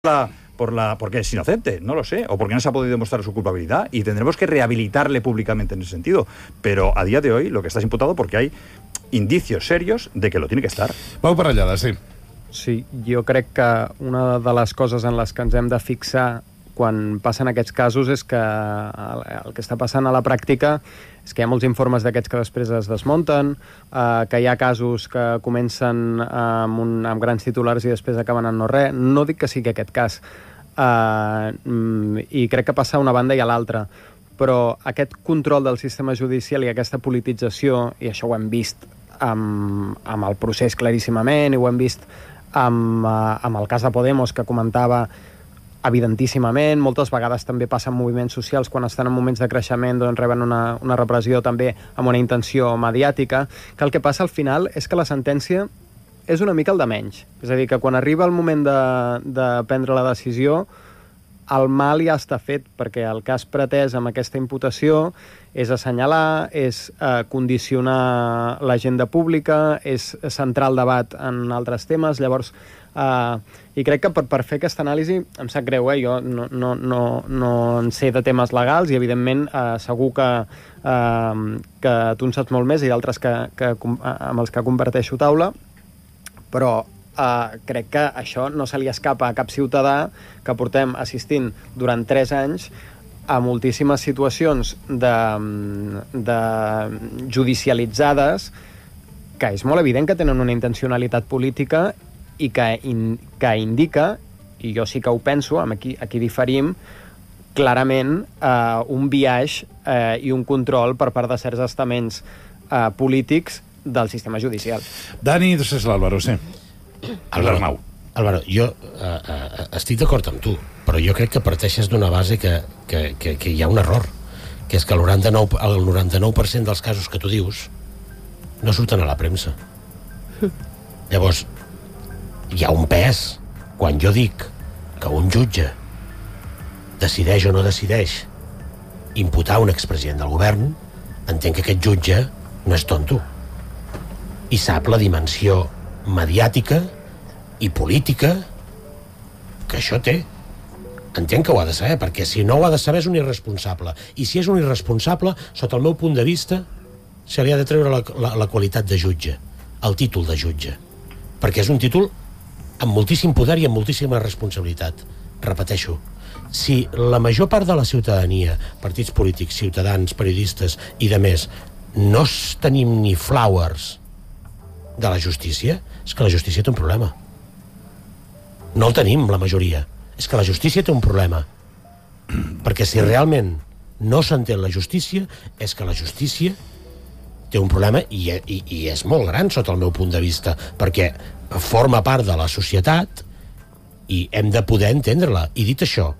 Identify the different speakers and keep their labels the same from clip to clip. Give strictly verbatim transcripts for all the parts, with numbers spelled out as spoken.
Speaker 1: La, por la, porque es inocente, no lo sé, o porque no se ha podido demostrar su culpabilidad y tendremos que rehabilitarle públicamente en ese sentido. Pero a día de hoy lo que está imputado porque hay indicios serios de que lo tiene que estar.
Speaker 2: Pau Parellada, sí.
Speaker 3: Sí, jo crec que una de les coses en les que ens hem de fixar quan passen aquests casos és que el, el que està passant a la pràctica és que hi ha molts informes d'aquests que després es desmunten, eh, que hi ha casos que comencen amb, un, amb grans titulars i després acaben en no res. No dic que sigui aquest cas, eh, i crec que passa a una banda i a l'altra, però aquest control del sistema judicial i aquesta politització, i això ho hem vist amb, amb el procés claríssimament, i ho hem vist amb, eh, amb el cas de Podemos que comentava evidentíssimament, moltes vegades també passen moviments socials quan estan en moments de creixement, doncs reben una, una repressió també amb una intenció mediàtica, que el que passa al final és que la sentència és una mica el de menys. És a dir, que quan arriba el moment de, de prendre la decisió, el mal ja està fet, perquè el que has pretès amb aquesta imputació és assenyalar, és eh, condicionar l'agenda pública, és centrar el debat en altres temes. Llavors, eh, i crec que per, per fer aquesta anàlisi, em sap greu, eh? Jo no, no, no, no en sé de temes legals i, evidentment, eh, segur que, eh, que tu en saps molt més i d'altres que, que, amb els que comparteixo taula, però Uh, crec que això no se li escapa a cap ciutadà que portem assistint durant tres anys a moltíssimes situacions de, de judicialitzades que és molt evident que tenen una intencionalitat política i que, in, que indica, i jo sí que ho penso, amb aquí, aquí diferim, clarament uh, un biaix uh, i un control per part de certs estaments uh, polítics del sistema judicial.
Speaker 2: Dani, després l'Àlvaro, sí.
Speaker 4: Álvaro, Álvaro, jo uh, uh, estic d'acord amb tu, però jo crec que parteixes d'una base que, que, que, que hi ha un error, que és que el noranta-nou, el noranta-nou per cent dels casos que tu dius no surten a la premsa. Llavors, hi ha un pes. Quan jo dic que un jutge decideix o no decideix imputar un expresident del govern, entenc que aquest jutge no és tonto i sap la dimensió mediàtica i política que això té. Entenc que ho ha de saber, perquè si no ho ha de saber és un irresponsable, i si és un irresponsable, sota el meu punt de vista, se li ha de treure la, la, la qualitat de jutge, el títol de jutge, perquè és un títol amb moltíssim poder i amb moltíssima responsabilitat. Repeteixo, si la major part de la ciutadania, partits polítics, ciutadans, periodistes i de més, no tenim ni flowers de la justícia, és que la justícia té un problema. No el tenim, la majoria. És que la justícia té un problema. Perquè si realment no s'entén la justícia, és que la justícia té un problema i, i, i és molt gran sota el meu punt de vista, perquè forma part de la societat i hem de poder entendre-la. I dit això,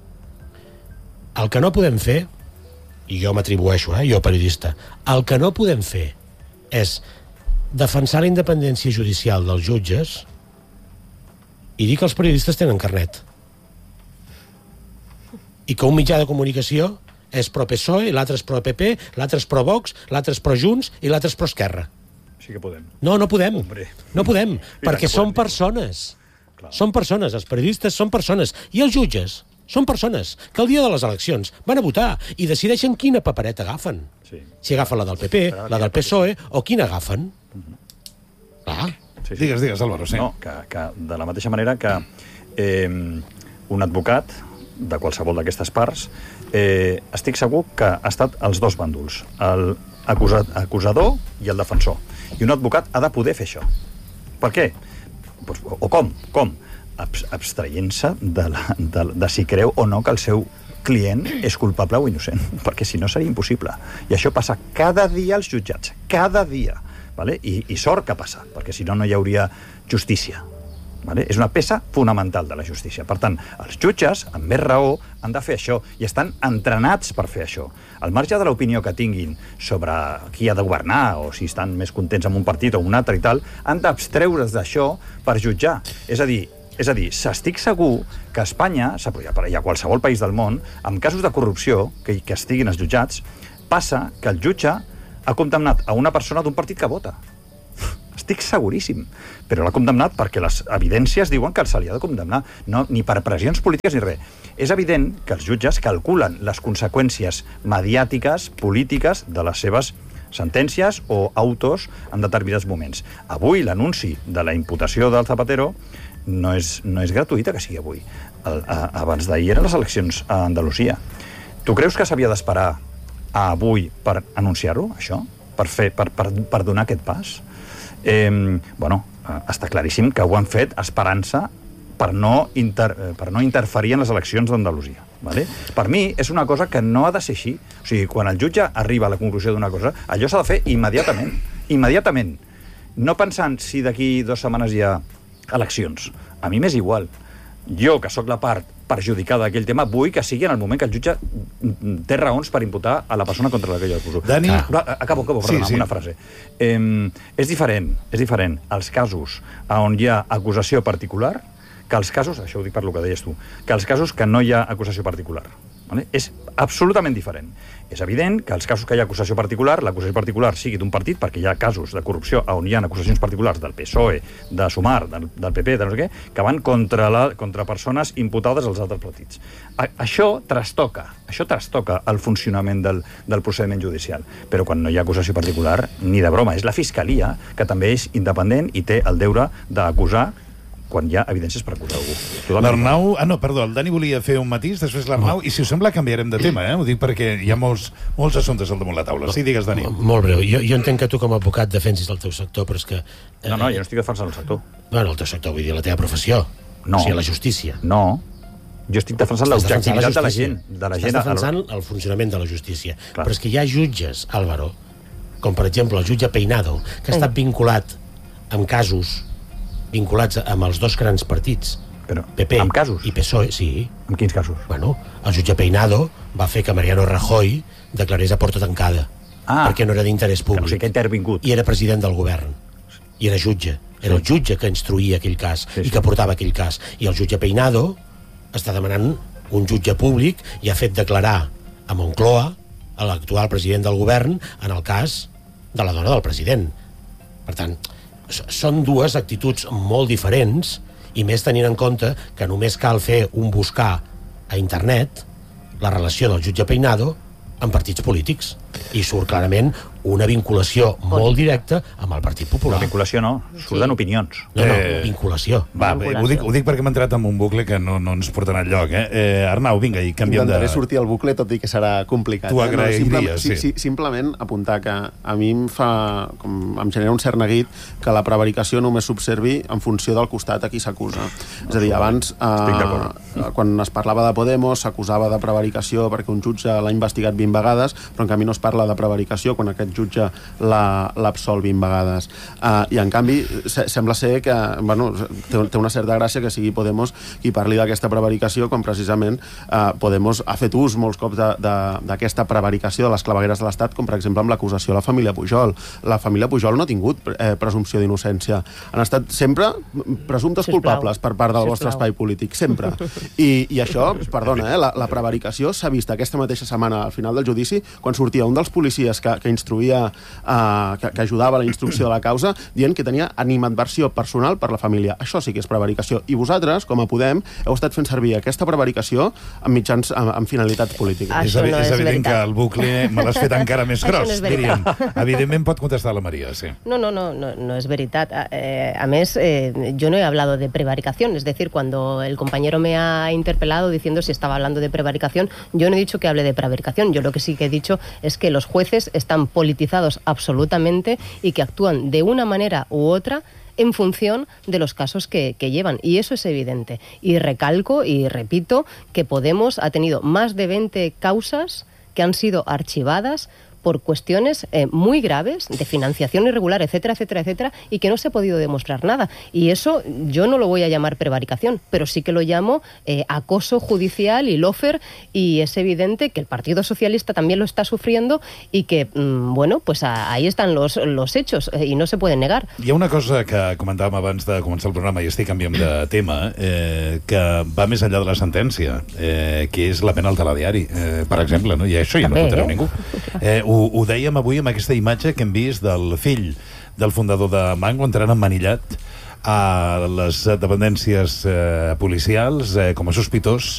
Speaker 4: el que no podem fer, i jo m'atribueixo, eh, jo periodista, el que no podem fer és defensar la independència judicial dels jutges i dir que els periodistes tenen carnet i que un mitjà de comunicació és pro-P S O E, l'altre és pro-P P, l'altre és pro-Vox, l'altre és pro-Junts i l'altre és pro-Esquerra.
Speaker 1: Sí que podem.
Speaker 4: No, no podem.
Speaker 1: Hombre.
Speaker 4: No podem, perquè
Speaker 1: que
Speaker 4: són
Speaker 1: podem.
Speaker 4: persones.
Speaker 1: Clar. Són
Speaker 4: persones, els periodistes són persones. I els jutges són persones que el dia de les eleccions van a votar i decideixen quina papereta agafen.
Speaker 1: Sí.
Speaker 4: Si agafen la del P P, la del P S O E o quina agafen. Ah.
Speaker 2: Sí, sí. Digues, digues, Álvaro, sí.
Speaker 1: No, que, que de la mateixa manera que eh, un advocat de qualsevol d'aquestes parts, eh, estic segur que ha estat els dos bàndols, el acusat, acusador i el defensor. I un advocat ha de poder fer això. Per què? Pues, o com? Com? Abstraient-se de, la, de, de si creu o no que el seu client és culpable o innocent, perquè si no seria impossible. I això passa cada dia als jutjats, cada dia. Vale? I, i sort que passa, perquè si no, no hi hauria justícia. Vale? És una peça fonamental de la justícia. Per tant, els jutges, amb més raó, han de fer això i estan entrenats per fer això. Al marge de l'opinió que tinguin sobre qui ha de governar o si estan més contents amb un partit o un altre i tal, han d'abstreure's d'això per jutjar. És a dir, és a dir, estic segur que a Espanya, i a qualsevol país del món, amb casos de corrupció que, que estiguin als jutjats, passa que el jutge ha condemnat a una persona d'un partit que vota. Estic seguríssim. Però l'ha condemnat perquè les evidències diuen que se li ha de condemnar. No, ni per pressions polítiques ni res. És evident que els jutges calculen les conseqüències mediàtiques, polítiques, de les seves sentències o autos en determinats moments. Avui l'anunci de la imputació del Zapatero no és, no és gratuïta que sigui avui. El, a, abans d'ahir eren les eleccions a Andalusia. Tu creus que s'havia d'esperar a avui per anunciar-ho, això? Per, fer, per, per, per donar aquest pas? Eh, bueno, està claríssim que ho han fet esperant-se per no, inter, per no interferir en les eleccions d'Andalusia. Vale? Per mi és una cosa que no ha de ser així. O sigui, quan el jutge arriba a la conclusió d'una cosa, allò s'ha de fer immediatament. Immediatament. No pensant si d'aquí dues setmanes hi ha eleccions. A mi m'és igual. Jo, que sóc la part perjudicada d'aquell tema, vull que sigui en el moment que el jutge té raons per imputar a la persona contra la que jo acuso.
Speaker 2: Dani...
Speaker 1: Ah, acabo, acabo, perdona,
Speaker 2: sí, sí.
Speaker 1: amb una frase. Eh, és diferent, és diferent els casos on hi ha acusació particular que els casos, això ho dic per lo que deies tu, que els casos que no hi ha acusació particular. Vale? És absolutament diferent. És evident que els casos que hi ha acusació particular, l'acusació particular sigui d'un partit, perquè hi ha casos de corrupció on hi ha acusacions particulars del P S O E, de Sumar, del, del P P, de no sé què, que van contra, la, contra persones imputades als altres partits. A, això trastoca, això trastoca el funcionament del, del procediment judicial. Però quan no hi ha acusació particular, ni de broma. És la Fiscalia, que també és independent i té el deure d'acusar quan hi ha evidències per acusar algú.
Speaker 2: L'Arnau... Ah, no, perdó, el Dani volia fer un matís, després l'Arnau, no. I si us sembla canviarem de tema, eh? Ho dic perquè hi ha molts, molts assumptes al damunt la taula. Sí, digues, Dani.
Speaker 4: Molt breu. Jo, jo entenc que tu com a advocat defensis el teu sector, però és que... Eh,
Speaker 1: no, no, jo no estic defensant el sector.
Speaker 4: Bueno, el teu sector, vull dir, la teva professió.
Speaker 1: No.
Speaker 4: O sigui, la justícia.
Speaker 1: No. Jo estic defensant l'objectivitat de la gent. De la
Speaker 4: Estàs
Speaker 1: gent
Speaker 4: defensant el funcionament de la justícia.
Speaker 1: Clar.
Speaker 4: Però és que hi ha jutges, Álvaro, com per exemple el jutge Peinado, que ha estat vinculat amb casos vinculats amb els dos grans partits,
Speaker 1: Però,
Speaker 4: P P
Speaker 1: amb casos?
Speaker 4: i P S O E, sí.
Speaker 1: En quins casos?
Speaker 4: Bueno, el jutge Peinado va fer que Mariano Rajoy declarés a porta tancada,
Speaker 1: ah,
Speaker 4: perquè no era d'interès públic.
Speaker 1: Que no sé què ha intervingut.
Speaker 4: I era president del govern. I era jutge. Era sí. el jutge que instruïa aquell cas sí, sí. i que portava aquell cas. I el jutge Peinado està demanant un jutge públic i ha fet declarar a Moncloa, a l'actual president del govern, en el cas de la dona del president. Per tant, són dues actituds molt diferents, i més tenint en compte que només cal fer un buscar a internet la relació del jutge Peinado amb partits polítics, i surt clarament una vinculació molt directa amb el Partit Popular.
Speaker 1: La vinculació no, surten sí. opinions.
Speaker 4: No, no,
Speaker 2: eh,
Speaker 4: vinculació.
Speaker 2: Va, vinculació. Ho, dic, ho dic perquè m'he entrat en un bucle que no, no ens porta enlloc, eh? eh Arnau, vinga, i canviem de...
Speaker 5: Intentaré sortir al bucle, tot i que serà complicat.
Speaker 2: Tu agrairies,
Speaker 5: eh? no, simplement,
Speaker 2: sí.
Speaker 5: sí, simplement apuntar que a mi em fa... Com, em genera un cert neguit que la prevaricació només s'observi en funció del costat a qui s'acusa. És a dir, abans, eh, quan es parlava de Podemos, s'acusava de prevaricació perquè un jutge l'ha investigat vint vegades, però en canvi no es parla de prevaricació quan aquest jutge l'absol vint vegades. Uh, I en canvi se, sembla ser que bueno, té, té una certa gràcia que sigui Podemos qui parli d'aquesta prevaricació quan precisament uh, Podemos ha fet ús molts cops d'aquesta prevaricació de les clavegueres de l'Estat, com per exemple amb l'acusació a la família Pujol. La família Pujol no ha tingut eh, presumpció d'innocència. Han estat sempre presumptes Sisplau. culpables per part del Sisplau. vostre espai polític, sempre. I, i això, perdona, eh, la, la prevaricació s'ha vist aquesta mateixa setmana al final del judici, quan sortia un dels policies que, que instruïa Uh, que, que ajudava a la instrucció de la causa, dient que tenia animadversió personal per la família. Això sí que és prevaricació. I vosaltres, com a Podem, heu estat fent servir aquesta prevaricació amb mitjans, amb, amb finalitats polítiques.
Speaker 2: Això és, no és, és evident veritat. Que el bucle me l'has fet encara més gros, no diríem. Evidentment pot contestar la Maria, sí.
Speaker 6: No, no, no, no, no es veritat. Eh, a més, eh, yo no he hablado de prevaricación. Es decir, cuando el compañero me ha interpelado diciendo si estaba hablando de prevaricación, yo no he dicho que hable de prevaricación. Yo lo que sí que he dicho es que los jueces están politizados absolutamente y que actúan de una manera u otra en función de los casos que, que llevan. Y eso es evidente. Y recalco y repito que Podemos ha tenido más de veinte causas que han sido archivadas por cuestiones eh, muy graves de financiación irregular, etcétera, etcétera, etcétera, y que no se ha podido demostrar nada. Y eso yo no lo voy a llamar prevaricación, pero sí que lo llamo eh, acoso judicial y lofer, y es evidente que el Partido Socialista también lo está sufriendo y que, mmm, bueno, pues a, ahí están los, los hechos eh, y no se pueden negar.
Speaker 2: Hi ha una cosa que comentàvem abans de començar el programa, i estic canviant de tema, eh, que va més enllà de la sentència, eh, que és la pena al telediari, eh, per exemple, no? I això ja no ho fotreu ningú. Eh, ho, ho dèiem avui amb aquesta imatge que hem vist del fill del fundador de Mango entrant emmanillat a les dependències eh, policials eh, com a sospitós